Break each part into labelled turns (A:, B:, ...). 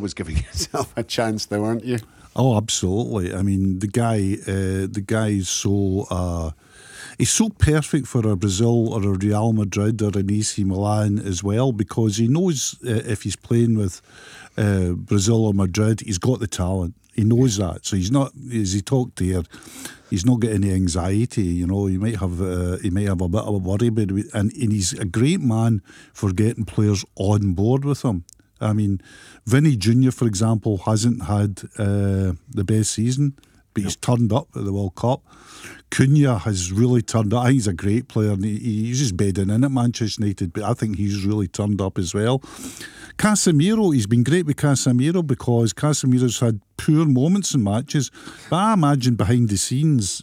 A: was giving himself a chance there, weren't you?
B: Oh, absolutely. I mean, the guy is so he's so perfect for a Brazil or a Real Madrid or an AC Milan as well, because he knows if he's playing with Brazil or Madrid, he's got the talent. He knows that, so he's not, as he talked there, he's not got any anxiety. You know, he might have a bit of a worry, but and he's a great man for getting players on board with him. I mean, Vinny Jr., for example, hasn't had the best season, but he's turned up at the World Cup. Cunha has really turned up. I think he's a great player, and he's just bedding in at Manchester United, but I think he's really turned up as well. Casemiro, he's been great with Casemiro because Casemiro's had poor moments in matches, but I imagine behind the scenes,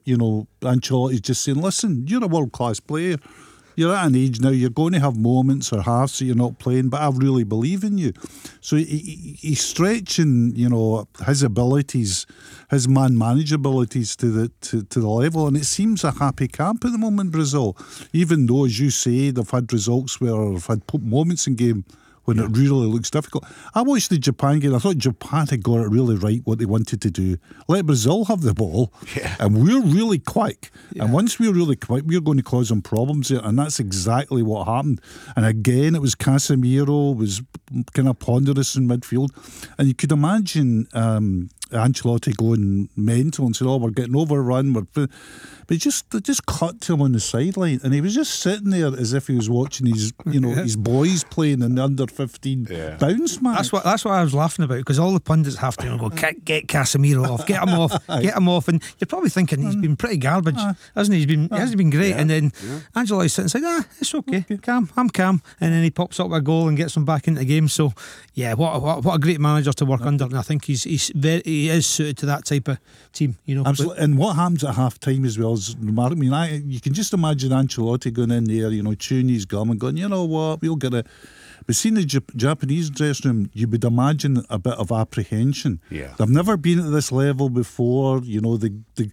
B: Ancelotti's just saying, listen, you're a world-class player. You're at an age now, you're going to have moments or halves that you're not playing, but I really believe in you. So he's stretching, his abilities, his man-manage abilities to the level, and it seems a happy camp at the moment, Brazil. Even though, as you say, they've had results where they've had moments in game when it really looks difficult. I watched the Japan game. I thought Japan had got it really right, what they wanted to do. Let Brazil have the ball, and we're really quick. Yeah. And once we're really quick, we're going to cause them problems there, and that's exactly what happened. And again, it was Casemiro, was kind of ponderous in midfield. And you could imagine Ancelotti going mental and saying, we're getting overrun. But they just cut to him on the sideline, and he was just sitting there as if he was watching his his boys playing in the under 15 bounce match.
C: That's what I was laughing about, because all the pundits have to go, get Casemiro off, get him off, and you're probably thinking he's been pretty garbage, hasn't he? He hasn't been great, and then Ancelotti's sitting and saying, it's okay, I'm calm, and then he pops up a goal and gets him back into the game. So yeah, what a great manager to work under, and I think he is suited to that type of team,
B: Absolutely. And what happens at half time as well is remarkable. I mean, you can just imagine Ancelotti going in there, chewing his gum and going, you know what, we'll get it. But seeing the Japanese dressing room, you would imagine a bit of apprehension.
A: Yeah.
B: They've never been at this level before. It's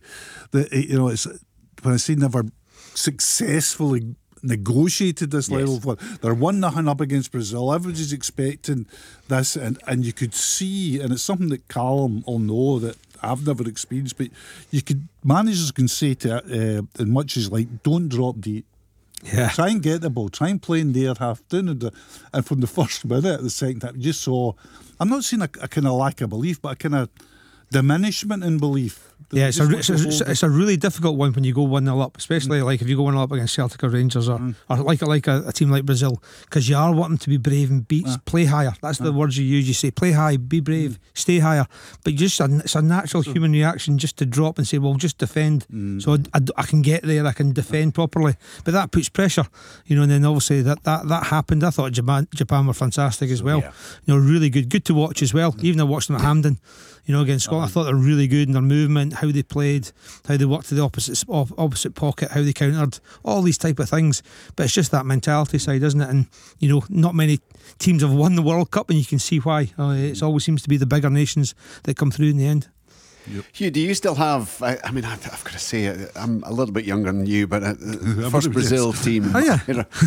B: when I say never successfully negotiated this level. They're 1-0 up against Brazil. Everybody's expecting this, and you could see, and it's something that Callum will know that I've never experienced, but managers can say to as much as like, don't drop deep.
C: Yeah.
B: Try and get the ball. Try and play in their half. And from the first minute, the second half, you just saw, I'm not saying a kind of lack of belief, but a kind of diminishment in belief.
C: Yeah, it's a really difficult one when you go 1-0 up, especially like if you go 1-0 up against Celtic or Rangers or like a team like Brazil, because you are wanting to be brave and play higher. That's the words you use. You say play high, be brave, stay higher. But it's a natural human reaction just to drop and say, well, just defend. So I can get there, I can defend properly. But that puts pressure, and then obviously that happened. I thought Japan were fantastic as well. Really good to watch as well. Even I watched them at Hampden, against Scotland. I thought they were really good in their movement, how they played, how they worked to the opposite pocket, how they countered, all these type of things. But it's just that mentality side, isn't it? And not many teams have won the World Cup, and you can see why. It always seems to be the bigger nations that come through in the end.
A: Yep. Hugh, do you still have, I've got to say, I'm a little bit younger than you, but the first Brazil team, I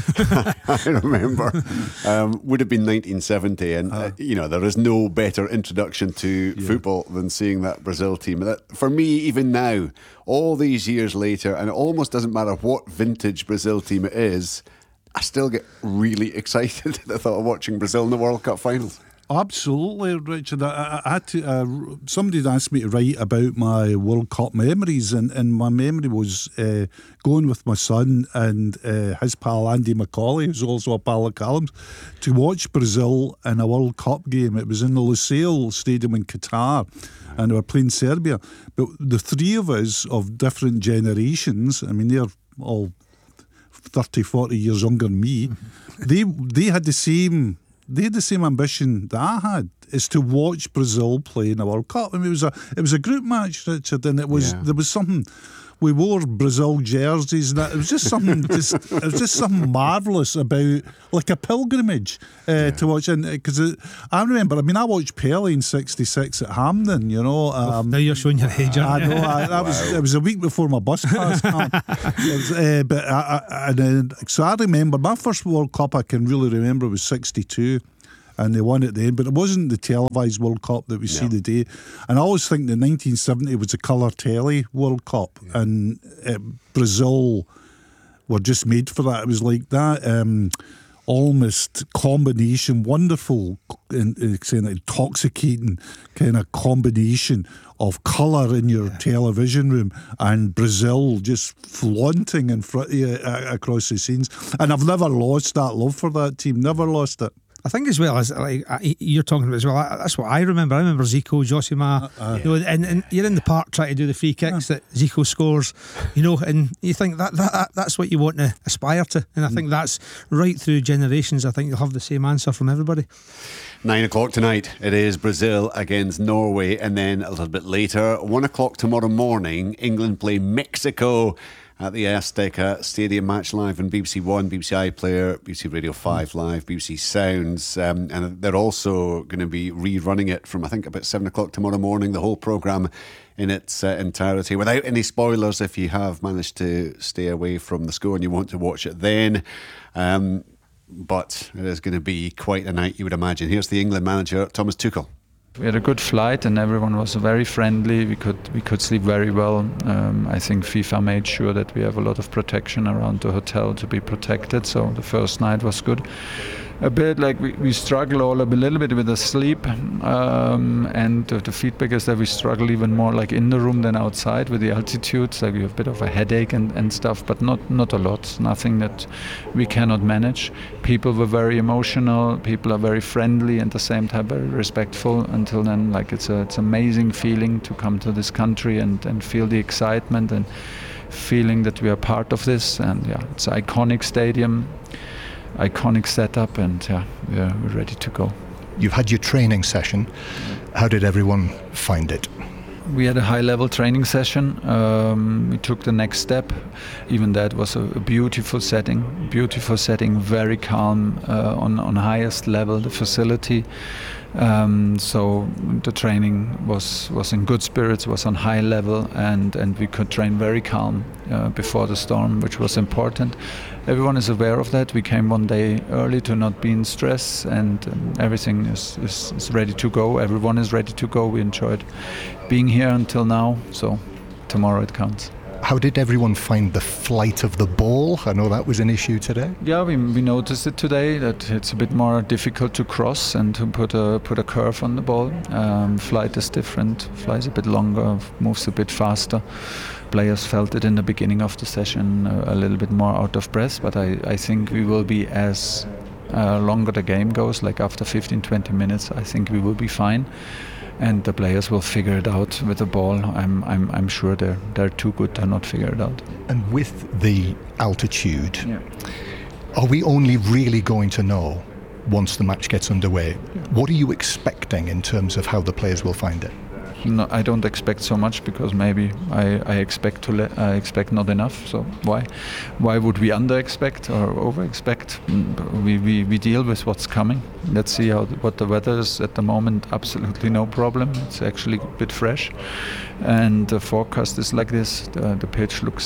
A: remember, would have been 1970, and there is no better introduction to football than seeing that Brazil team. For me, even now, all these years later, and it almost doesn't matter what vintage Brazil team it is, I still get really excited at the thought of watching Brazil in the World Cup finals.
B: Absolutely, Richard. I had to. Somebody asked me to write about my World Cup memories, and my memory was going with my son and his pal Andy Macaulay, who's also a pal of Callum's, to watch Brazil in a World Cup game. It was in the Lusail Stadium in Qatar, and they were playing Serbia. But the three of us of different generations, I mean, they're all 30, 40 years younger than me, they had the same. They had the same ambition that I had, is to watch Brazil play in the World Cup. I mean, it was a group match, Richard, and there was something. We wore Brazil jerseys, and it was just something. It was just something marvellous about, like a pilgrimage to watch. And because I remember, I watched Pele in '66 at Hampden.
C: Now you're showing your age.
B: I know. It was a week before my bus pass. So I remember my first World Cup. I can really remember was '62. and they won at the end. But it wasn't the televised World Cup that we see today. And I always think that 1970 was a colour telly World Cup, and Brazil were just made for that. It was like that almost combination, wonderful, intoxicating kind of combination of colour in your television room, and Brazil just flaunting in front of you across the scenes. And I've never lost that love for that team, never lost it.
C: I think as well as like you're talking about as well, that's what I remember. I remember Zico, Josima, and you're in the park trying to do the free kicks that Zico scores, and you think that's what you want to aspire to, and I think that's right through generations. I think you'll have the same answer from everybody.
A: 9 o'clock tonight, it is Brazil against Norway, and then a little bit later, 1 o'clock tomorrow morning, England play Mexico at the Azteca Stadium. Match live on BBC One, BBC iPlayer, BBC Radio 5 Live, BBC Sounds, and they're also going to be rerunning it from I think about 7 o'clock tomorrow morning, the whole programme in its entirety, without any spoilers if you have managed to stay away from the score and you want to watch it then. But it is going to be quite a night, you would imagine. Here's the England manager, Thomas Tuchel.
D: We had a good flight and everyone was very friendly. We could sleep very well. I think FIFA made sure that we have a lot of protection around the hotel to be protected. So the first night was good. A bit like we struggle a little bit with the sleep, and the feedback is that we struggle even more like in the room than outside with the altitude. So we have a bit of a headache and stuff, but not a lot. Nothing that we cannot manage. People were very emotional. People are very friendly and at the same time very respectful. Until then, like it's amazing feeling to come to this country and feel the excitement and feeling that we are part of this. And it's an iconic stadium. Iconic setup, and we're ready to go.
E: You've had your training session. How did everyone find it?
D: We had a high-level training session. We took the next step. Even that was a beautiful setting, very calm, on highest level, the facility. So the training was in good spirits, was on high level, and we could train very calm before the storm, which was important. Everyone is aware of that. We came one day early to not be in stress, and everything is ready to go. Everyone is ready to go. We enjoyed being here until now, so tomorrow it counts.
E: How did everyone find the flight of the ball? I know that was an issue today.
D: Yeah, we noticed it today, that it's a bit more difficult to cross and to put a curve on the ball. Flight is different, flies a bit longer, moves a bit faster. Players felt it in the beginning of the session, a little bit more out of breath, but I think we will be as longer the game goes, like after 15-20 minutes, I think we will be fine. And the players will figure it out with the ball. I'm sure they're too good to not figure it out.
E: And with the altitude, are we only really going to know once the match gets underway? What are you expecting in terms of how the players will find it?
D: No, I don't expect so much, because maybe I expect not enough. So why would we under-expect or over-expect? We deal with what's coming. Let's see what the weather is at the moment. Absolutely no problem. It's actually a bit fresh, and the forecast is like this. The pitch looks